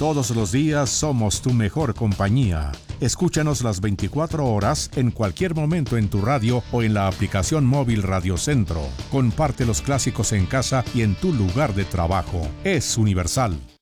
Todos los días somos tu mejor compañía. Escúchanos las 24 horas en cualquier momento en tu radio o en la aplicación móvil Radio Centro. Comparte los clásicos en casa y en tu lugar de trabajo. Es Universal.